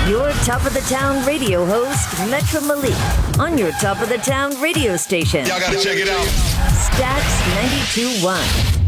Your top of the town radio host, Metro Malik, on your top of the town radio station. Y'all gotta check it out. Stax 92.1.